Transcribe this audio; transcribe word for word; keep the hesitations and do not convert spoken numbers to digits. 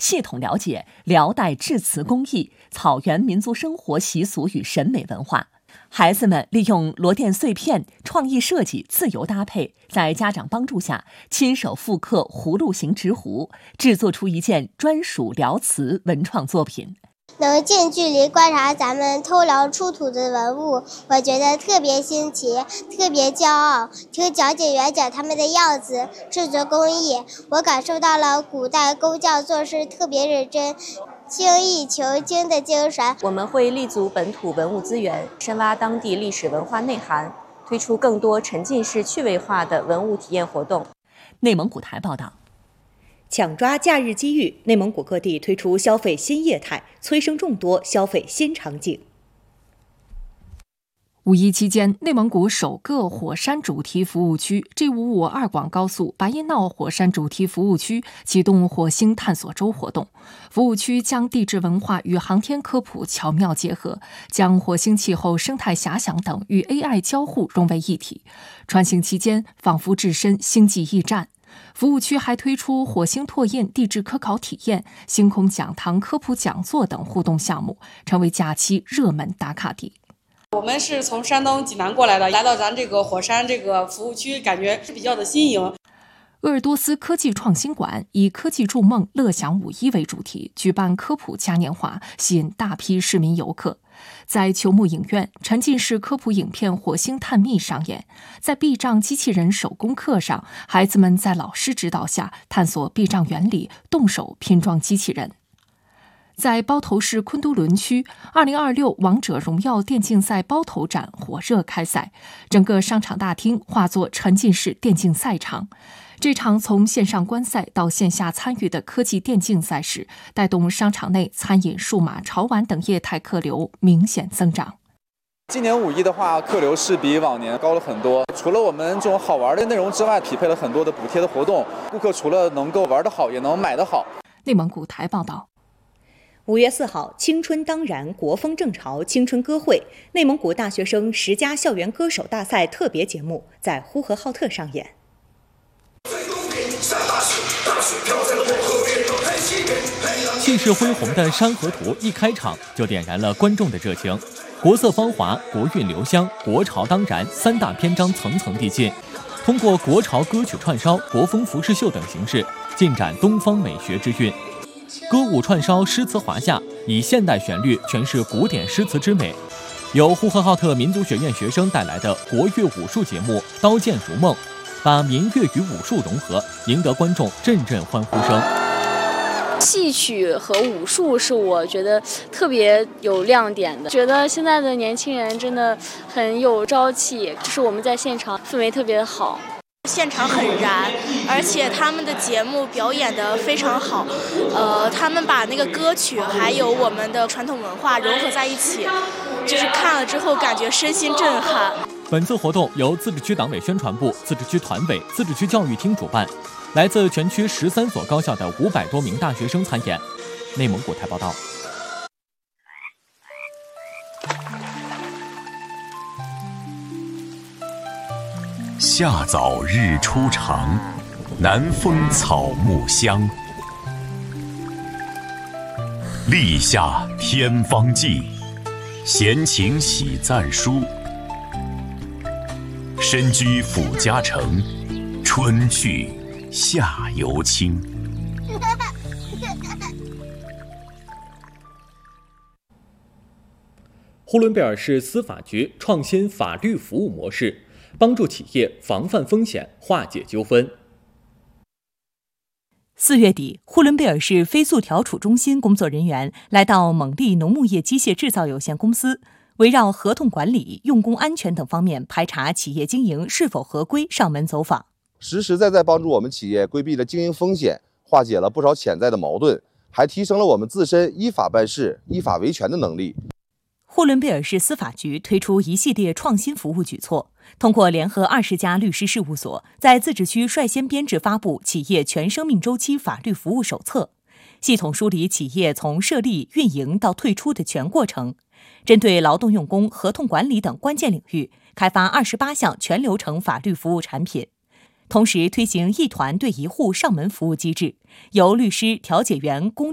系统了解辽代制瓷工艺、草原民族生活习俗与审美文化。孩子们利用螺钿碎片创意设计，自由搭配，在家长帮助下，亲手复刻葫芦形直壶，制作出一件专属辽瓷文创作品。 能近距离观察咱们偷辽出土的文物，我觉得特别新奇，特别骄傲。听讲解员讲他们的样子、制作工艺，我感受到了古代工匠做事特别认真、精益求精的精神。 我们会立足本土文物资源，深挖当地历史文化内涵，推出更多沉浸式趣味化的文物体验活动。 内蒙古台报道。 抢抓假日机遇，内蒙古各地推出消费新业态，催生众多消费新场景。 五一期间，内蒙古首个火山主题服务区 G 五五二广高速白音淖火山主题服务区启动火星探索周活动。服务区将地质文化与航天科普巧妙结合，将火星气候、生态遐想等与 A I 交互融为一体。穿行期间，仿佛置身星际驿站。服务区还推出火星拓印、地质科考体验、星空讲堂、科普讲座等互动项目，成为假期热门打卡地。 我们是从山东济南过来的，来到咱这个火山这个服务区，感觉是比较的新颖。 鄂尔多斯科技创新馆以科技筑梦、乐享五一为主题，举办科普嘉年华，吸引大批市民游客。在球幕影院，沉浸式科普影片《火星探秘》上演。在避障机器人手工课上，孩子们在老师指导下探索避障原理，动手拼装机器人。在包头市昆都仑区，二零二六王者荣耀电竞赛包头展火热开赛，整个商场大厅化作沉浸式电竞赛场。这场从线上观赛到线下参与的科技电竞赛事，带动商场内餐饮、数码、潮玩等业态客流明显增长。 今年五一的话，客流是比往年高了很多。除了我们这种好玩的内容之外，匹配了很多的补贴的活动，顾客除了能够玩得好，也能买得好。 内蒙古台报道。 五月四号，青春当然，国风正潮青春歌会内蒙古大学生十佳校园歌手大赛特别节目在呼和浩特上演。 气势恢宏的《山河图》一开场就点燃了观众的热情，国色芳华、国韵留香、国潮当然三大篇章层层递进，通过国潮歌曲串烧、国风服饰秀等形式，尽展东方美学之韵。歌舞串烧，诗词华夏，以现代旋律诠释古典诗词之美。由呼和浩特民族学院学生带来的国乐武术节目《刀剑如梦》，把民乐与武术融合，赢得观众阵阵欢呼声。 戏曲和武术是我觉得特别有亮点的，觉得现在的年轻人真的很有朝气，就是我们在现场氛围特别好。 现场很燃，而且他们的节目表演得非常好，呃，他们把那个歌曲还有我们的传统文化融合在一起，就是看了之后感觉身心震撼。 本次活动由自治区党委宣传部、自治区团委、自治区教育厅主办，来自全区十三所高校的五百多名大学生参演。内蒙古台报道。 夏早日初长，南风草木香。立夏天方霁，闲情喜赞书。身居府家城，春去夏犹清。 呼伦贝尔市司法局创新法律服务模式，帮助企业防范风险，化解纠纷。 四月底，呼伦贝尔市非诉调处中心工作人员来到蒙力农牧业机械制造有限公司，围绕合同管理、用工安全等方面排查企业经营是否合规上门走访， 实实在在帮助我们企业规避了经营风险，化解了不少潜在的矛盾，还提升了我们自身依法办事、依法维权的能力。 呼伦贝尔市司法局推出一系列创新服务举措，通过联合二十家律师事务所，在自治区率先编制发布企业全生命周期法律服务手册，系统梳理企业从设立、运营到退出的全过程，针对劳动用工、合同管理等关键领域，开发二十八项全流程法律服务产品。同时推行一团对一户上门服务机制，由律师、调解员、公